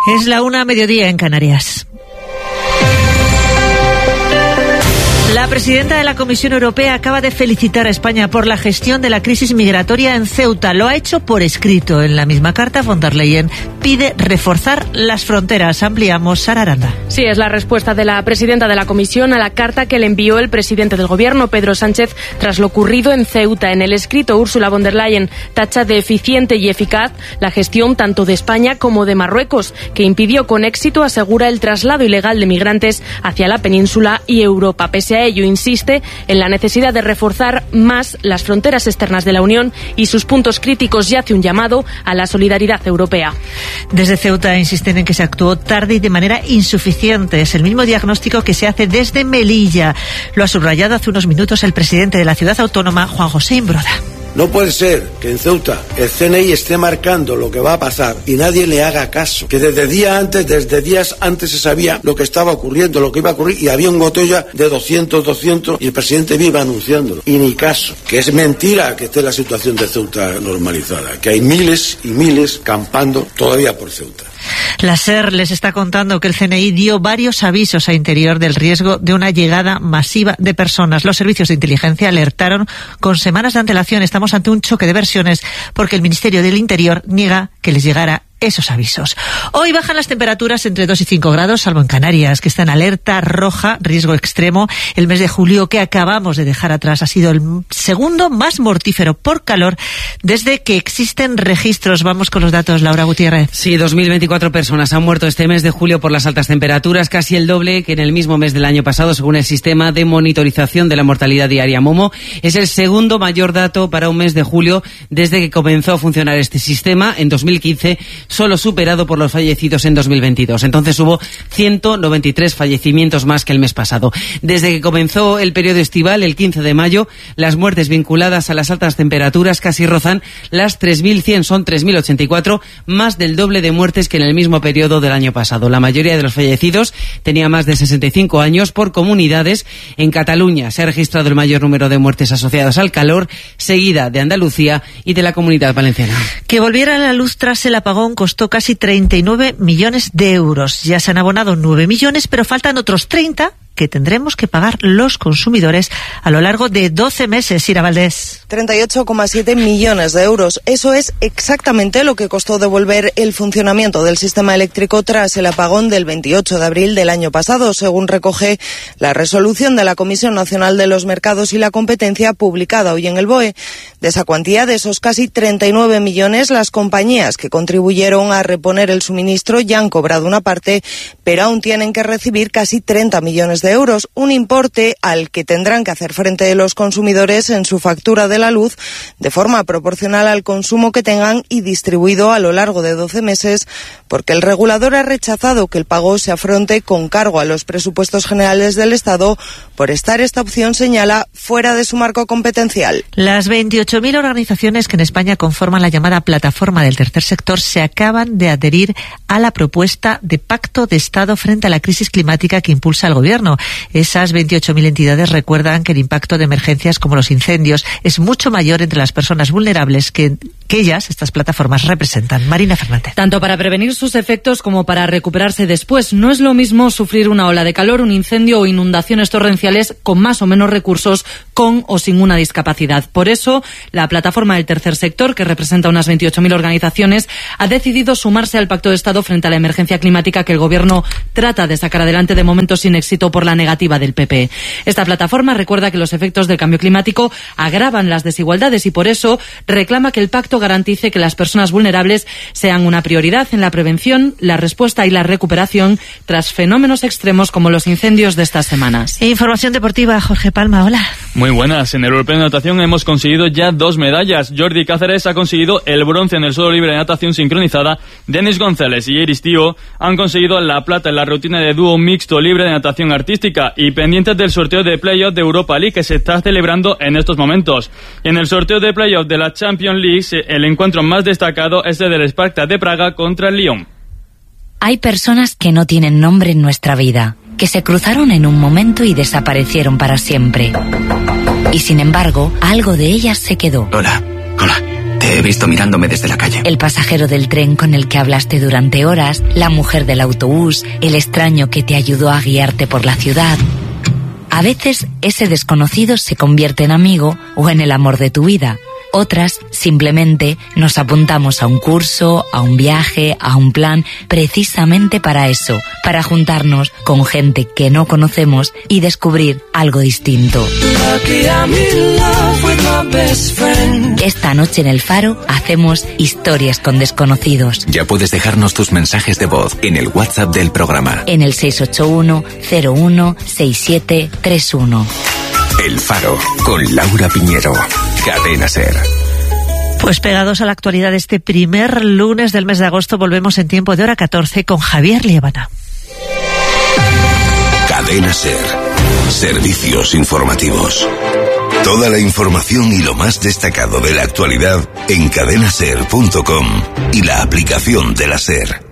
Es la 1:00 en Canarias. La presidenta de la Comisión Europea acaba de felicitar a España por la gestión de la crisis migratoria en Ceuta. Lo ha hecho por escrito. En la misma carta, von der Leyen pide reforzar las fronteras. Ampliamos, Sara Aranda. Sí, es la respuesta de la presidenta de la Comisión a la carta que le envió el presidente del Gobierno, Pedro Sánchez, tras lo ocurrido en Ceuta. En el escrito, Ursula von der Leyen tacha de eficiente y eficaz la gestión tanto de España como de Marruecos, que impidió con éxito, asegura, el traslado ilegal de migrantes hacia la península y Europa. Pese a ello, insiste en la necesidad de reforzar más las fronteras externas de la Unión y sus puntos críticos, y hace un llamado a la solidaridad europea. Desde Ceuta insisten en que se actuó tarde y de manera insuficiente. Es el mismo diagnóstico que se hace desde Melilla. Lo ha subrayado hace unos minutos el presidente de la ciudad autónoma, Juan José Imbroda. No puede ser que en Ceuta el CNI esté marcando lo que va a pasar y nadie le haga caso. Que desde días antes se sabía lo que estaba ocurriendo, lo que iba a ocurrir, y había un botella de 200 y el presidente viva anunciándolo. Y ni caso. Que es mentira que esté la situación de Ceuta normalizada. Que hay miles y miles campando todavía por Ceuta. La SER les está contando que el CNI dio varios avisos a Interior del riesgo de una llegada masiva de personas. Los servicios de inteligencia alertaron con semanas de antelación. Estamos ante un choque de versiones porque el Ministerio del Interior niega que les llegara esos avisos. Hoy bajan las temperaturas entre 2 y 5 grados, salvo en Canarias, que está en alerta roja, riesgo extremo. El mes de julio que acabamos de dejar atrás ha sido el segundo más mortífero por calor desde que existen registros. Vamos con los datos, Laura Gutiérrez. Sí, 2024 personas han muerto este mes de julio por las altas temperaturas, casi el doble que en el mismo mes del año pasado, según el sistema de monitorización de la mortalidad diaria Momo. Es el segundo mayor dato para un mes de julio desde que comenzó a funcionar este sistema en 2015, solo superado por los fallecidos en 2022. Entonces hubo 193 fallecimientos más que el mes pasado. Desde que comenzó el periodo estival, el 15 de mayo, las muertes vinculadas a las altas temperaturas casi rozan las 3.100, son 3.084, más del doble de muertes que en el mismo periodo del año pasado. La mayoría de los fallecidos tenía más de 65 años. Por comunidades, en Cataluña se ha registrado el mayor número de muertes asociadas al calor, seguida de Andalucía y de la Comunidad Valenciana. Que volviera a la luz tras el apagón costó casi 39 millones de euros. Ya se han abonado 9 millones, pero faltan otros 30 que tendremos que pagar los consumidores a lo largo de 12 meses. Ira Valdés. 38,7 millones de euros. Eso es exactamente lo que costó devolver el funcionamiento del sistema eléctrico tras el apagón del 28 de abril del año pasado, según recoge la resolución de la Comisión Nacional de los Mercados y la Competencia publicada hoy en el BOE. De esa cuantía, de esos casi 39 millones, las compañías que contribuyeron a reponer el suministro ya han cobrado una parte, pero aún tienen que recibir casi 30 millones de euros, un importe al que tendrán que hacer frente los consumidores en su factura de la luz de forma proporcional al consumo que tengan y distribuido a lo largo de 12 meses, porque el regulador ha rechazado que el pago se afronte con cargo a los presupuestos generales del Estado por estar esta opción, señala, fuera de su marco competencial. Las 28.000 organizaciones que en España conforman la llamada plataforma del tercer sector se acaban de adherir a la propuesta de pacto de Estado frente a la crisis climática que impulsa el Gobierno. Esas 28.000 entidades recuerdan que el impacto de emergencias como los incendios es mucho mayor entre las personas vulnerables que estas plataformas representan. Marina Fernández. Tanto para prevenir sus efectos como para recuperarse después. No es lo mismo sufrir una ola de calor, un incendio o inundaciones torrenciales con más o menos recursos, con o sin una discapacidad. Por eso, la plataforma del tercer sector, que representa unas 28.000 organizaciones, ha decidido sumarse al Pacto de Estado frente a la emergencia climática que el Gobierno trata de sacar adelante, de momento sin éxito por la negativa del PP. Esta plataforma recuerda que los efectos del cambio climático agravan las desigualdades y por eso reclama que el pacto garantice que las personas vulnerables sean una prioridad en la prevención, la respuesta y la recuperación tras fenómenos extremos como los incendios de estas semanas. Información deportiva, Jorge Palma, hola. Muy buenas. En el Europeo de Natación hemos conseguido ya 2 medallas. Jordi Cáceres ha conseguido el bronce en el suelo libre de natación sincronizada. Denis González y Iris Tío han conseguido la plata en la rutina de dúo mixto libre de natación artística y pendientes del sorteo de playoff de Europa League que se está celebrando en estos momentos. Y en el sorteo de playoff de la Champions League, el encuentro más destacado es el del Spartak de Praga contra el Lyon. Hay personas que no tienen nombre en nuestra vida, que se cruzaron en un momento y desaparecieron para siempre. Y sin embargo, algo de ellas se quedó. Hola. Te he visto mirándome desde la calle. El pasajero del tren con el que hablaste durante horas, la mujer del autobús, el extraño que te ayudó a guiarte por la ciudad. A veces ese desconocido se convierte en amigo o en el amor de tu vida. Otras, simplemente, nos apuntamos a un curso, a un viaje, a un plan, precisamente para eso, para juntarnos con gente que no conocemos y descubrir algo distinto. Esta noche en El Faro hacemos historias con desconocidos. Ya puedes dejarnos tus mensajes de voz en el WhatsApp del programa. En el 681 01 6731. El Faro, con Laura Piñero. Cadena SER. Pues pegados a la actualidad de este primer lunes del mes de agosto, volvemos en tiempo de hora 14 con Javier Liébana. Cadena SER. Servicios informativos. Toda la información y lo más destacado de la actualidad en cadenaser.com y la aplicación de la SER.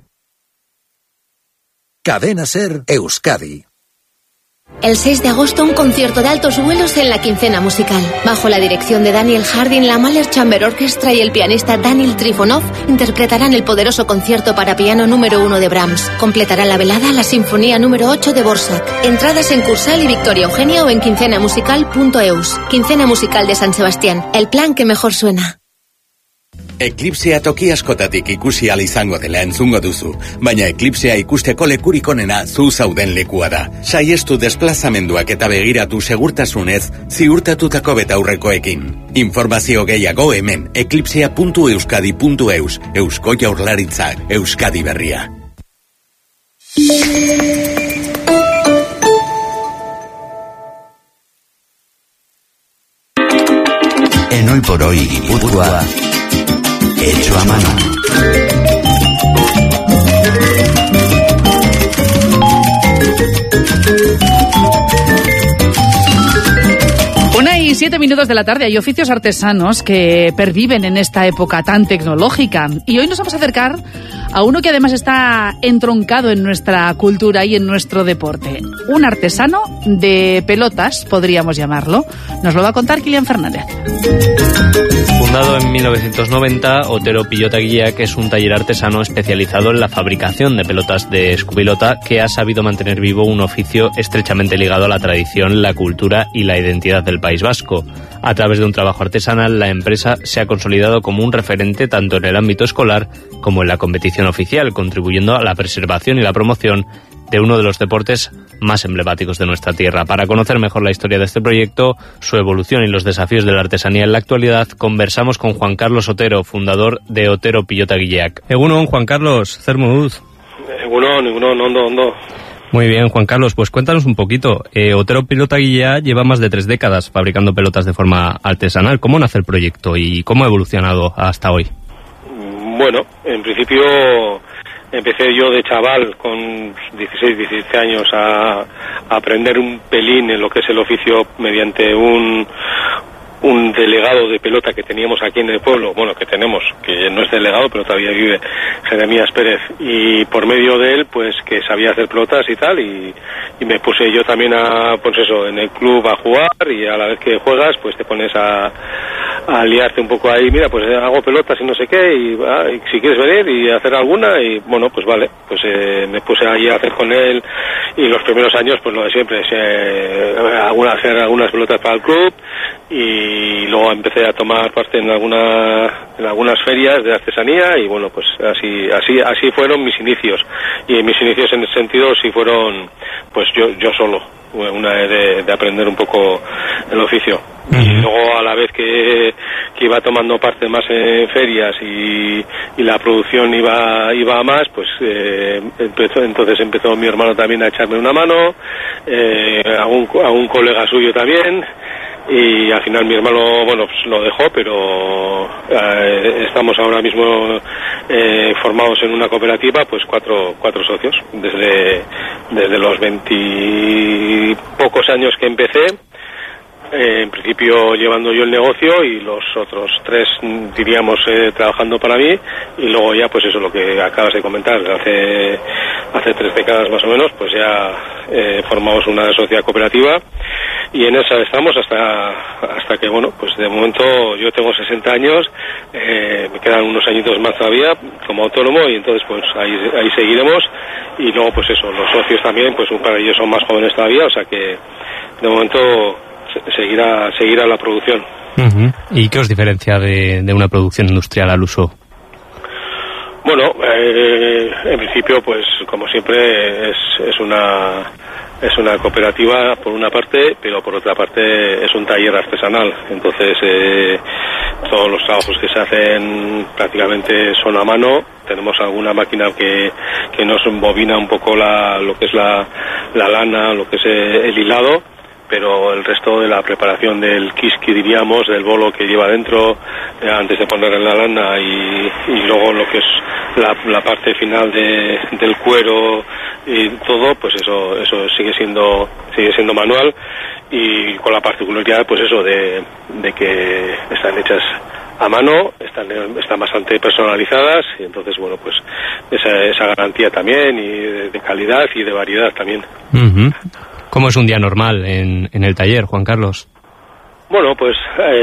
Cadena SER Euskadi. El 6 de agosto, un concierto de altos vuelos en la Quincena Musical. Bajo la dirección de Daniel Harding, la Mahler Chamber Orchestra y el pianista Daniel Trifonov interpretarán el poderoso concierto para piano número 1 de Brahms. Completará la velada la Sinfonía número 8 de Dvořák. Entradas en Cursal y Victoria Eugenia o en quincenamusical.eus. Quincena Musical de San Sebastián. El plan que mejor suena. Eclipsea toki askotatik ikusi ahal izango dela entzungo duzu, baina Eclipsea ikusteko lekurik onena zu zauden lekua da. Saiestu desplazamenduak eta begiratu segurtasunez ziurtatutako betaurrekoekin. Informazio gehiago hemen eclipsea.euskadi.eus. Eusko Jaurlaritza, Euskadi berria. En Hoy por Hoy, Guipúzcoa, hecho a mano. 1:07 de la tarde. Hay oficios artesanos que perviven en esta época tan tecnológica. Y hoy nos vamos a acercar a uno que además está entroncado en nuestra cultura y en nuestro deporte. Un artesano de pelotas, podríamos llamarlo. Nos lo va a contar Kilian Fernández. Fundado en 1990, Otero Pilotaguillac es un taller artesano especializado en la fabricación de pelotas de escupilota que ha sabido mantener vivo un oficio estrechamente ligado a la tradición, la cultura y la identidad del País Vasco. A través de un trabajo artesanal, la empresa se ha consolidado como un referente tanto en el ámbito escolar como en la competición oficial, contribuyendo a la preservación y la promoción de uno de los deportes más emblemáticos de nuestra tierra. Para conocer mejor la historia de este proyecto, su evolución y los desafíos de la artesanía en la actualidad, conversamos con Juan Carlos Otero, fundador de Otero Pilotaguillac. Egunon, Juan Carlos, zer moduz? Egunon, ondo. Muy bien, Juan Carlos, pues cuéntanos un poquito. Otero Pilotaguillac lleva más de 3 décadas fabricando pelotas de forma artesanal. ¿Cómo nace el proyecto y cómo ha evolucionado hasta hoy? Bueno, en principio empecé yo de chaval con 16, 17 años a aprender un pelín en lo que es el oficio mediante un delegado de pelota que teníamos aquí en el pueblo, bueno, que no es delegado, pero todavía vive, Jeremías Pérez, y por medio de él, pues que sabía hacer pelotas y tal, y me puse yo también en el club a jugar, y a la vez que juegas, pues te pones a liarte un poco ahí, mira, pues hago pelotas y no sé qué, y si quieres venir y hacer alguna, y bueno, pues vale, pues me puse ahí a hacer con él, y los primeros años, pues lo de siempre, hacer algunas pelotas para el club, y luego empecé a tomar parte en algunas ferias de artesanía, y bueno, pues así fueron mis inicios, y mis inicios en ese sentido sí fueron pues yo solo, una de aprender un poco el oficio. Y luego a la vez que iba tomando parte más en ferias y la producción iba a más, pues entonces empezó mi hermano también a echarme una mano, a un colega suyo también, y al final mi hermano, bueno, pues lo dejó, pero estamos ahora mismo formados en una cooperativa, pues cuatro socios, desde los 20 y pocos años que empecé, en principio llevando yo el negocio y los otros 3, diríamos, trabajando para mí, y luego ya, pues eso, lo que acabas de comentar, hace 3 décadas más o menos, pues ya formamos una sociedad cooperativa, y en esa estamos hasta que, bueno, pues de momento yo tengo 60 años, me quedan unos añitos más todavía como autónomo, y entonces pues ahí seguiremos. Y luego pues eso, los socios también, pues un par de ellos son más jóvenes todavía, o sea que de momento seguirá la producción. ¿Y qué os diferencia de una producción industrial al uso? Bueno, en principio, pues como siempre es una cooperativa por una parte, pero por otra parte es un taller artesanal. Entonces todos los trabajos que se hacen prácticamente son a mano. Tenemos alguna máquina que nos embobina un poco lo que es la lana, lo que es el hilado, pero el resto de la preparación del kiski, diríamos, del bolo que lleva dentro antes de poner en la lana, y luego lo que es la parte final del cuero y todo, pues eso sigue siendo manual, y con la particularidad, pues eso de que están hechas a mano, están bastante personalizadas, y entonces, bueno, pues esa garantía también, y de calidad y de variedad también. ¿Cómo es un día normal en el taller, Juan Carlos? Bueno, pues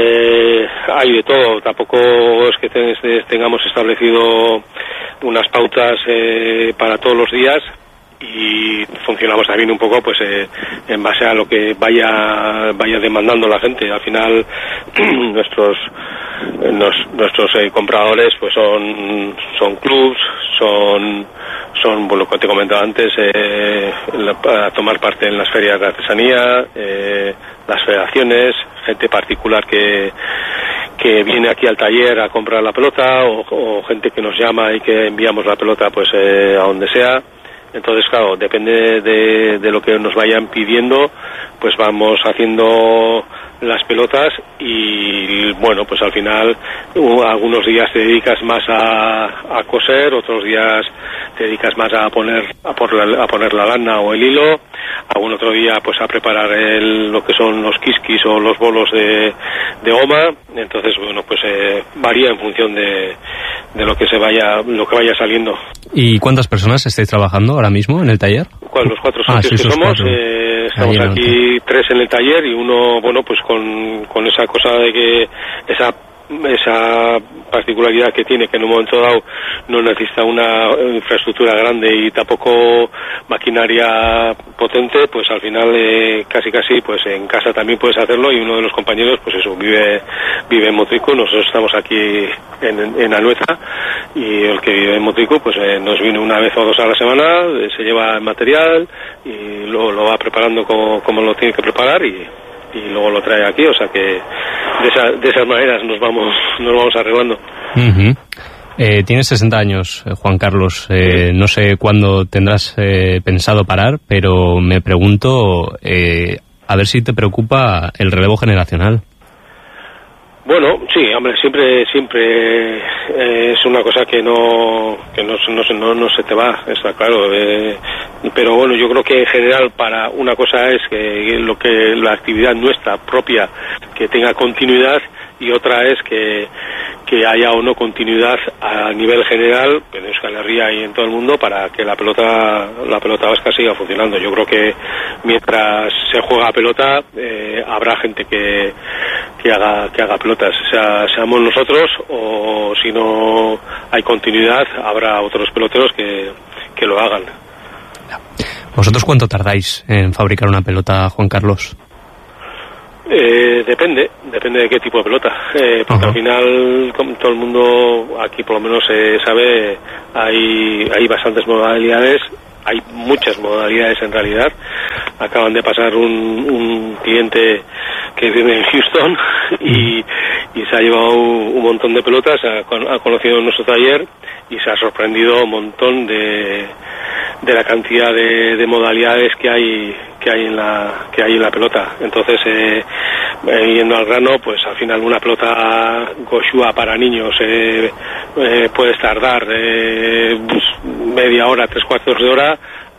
hay de todo. Tampoco es que tengamos establecido unas pautas para todos los días, y funcionamos también un poco pues en base a lo que vaya demandando la gente. Al final nuestros compradores pues son clubs, son bueno, como te comentaba antes, para tomar parte en las ferias de artesanía, las federaciones, gente particular que viene aquí al taller a comprar la pelota, o gente que nos llama y que enviamos la pelota pues a donde sea. Entonces, claro, depende de lo que nos vayan pidiendo, pues vamos haciendo las pelotas, y bueno, pues al final algunos días te dedicas más a coser, otros días te dedicas más a poner la lana o el hilo, algún otro día pues a preparar lo que son los kiskis o los bolos de goma. Entonces, bueno, pues varía en función de lo que vaya saliendo. ¿Y cuántas personas estáis trabajando ahora mismo en el taller? Los 4 socios que somos, estamos aquí 3 en el taller, y uno, bueno, pues con esa cosa de que esa particularidad que tiene, que en un momento dado no necesita una infraestructura grande y tampoco maquinaria potente, pues al final casi pues en casa también puedes hacerlo. Y uno de los compañeros pues eso vive en Motrico. Nosotros estamos aquí en Anoeta, y el que vive en Motrico pues nos viene una vez o dos a la semana, se lleva el material y lo va preparando como lo tiene que preparar, y luego lo trae aquí. O sea que de esas maneras nos vamos arreglando. Tienes 60 años, Juan Carlos. No sé cuándo tendrás pensado parar, pero me pregunto a ver si te preocupa el relevo generacional. Bueno, sí, hombre, siempre es una cosa que no se te va, está claro. Pero bueno, yo creo que en general, para una cosa es que la actividad nuestra propia que tenga continuidad, y otra es que haya o no continuidad a nivel general en Euskal Herria y en todo el mundo, para que la pelota vasca siga funcionando. Yo creo que mientras se juega a pelota habrá gente que haga pelotas, seamos nosotros, o si no hay continuidad habrá otros peloteros que lo hagan. ¿Vosotros cuánto tardáis en fabricar una pelota, Juan Carlos? Depende de qué tipo de pelota, porque al final, como todo el mundo aquí por lo menos sabe, hay bastantes modalidades, hay muchas modalidades en realidad. Acaban de pasar un cliente que vive en Houston y se ha llevado un montón de pelotas, ha conocido nuestro taller y se ha sorprendido un montón de la cantidad de modalidades que hay en la pelota. Entonces, yendo al grano, pues al final una pelota Goshua para niños puedes tardar media hora, 3/4 de hora,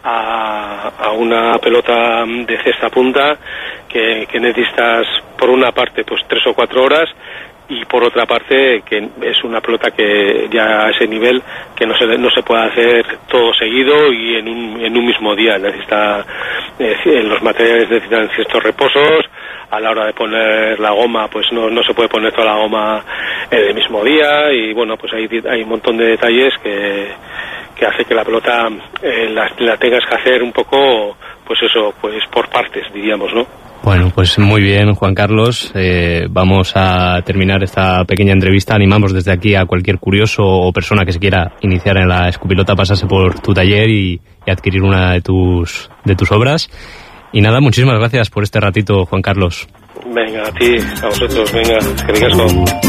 a una pelota de cesta punta que necesitas por una parte pues 3 o 4 horas, y por otra parte que es una pelota que ya a ese nivel que no se puede hacer todo seguido y en un mismo día. Los materiales necesitan ciertos reposos. A la hora de poner la goma, pues no se puede poner toda la goma el mismo día, y bueno, pues hay un montón de detalles que hace que la pelota la tengas que hacer un poco, pues eso, pues por partes, diríamos, ¿no? Bueno, pues muy bien, Juan Carlos. Vamos a terminar esta pequeña entrevista. Animamos desde aquí a cualquier curioso o persona que se quiera iniciar en la escupilota, pasarse por tu taller y adquirir una de tus obras. Y nada, muchísimas gracias por este ratito, Juan Carlos. Venga, a ti, a vosotros, venga, que ricasco.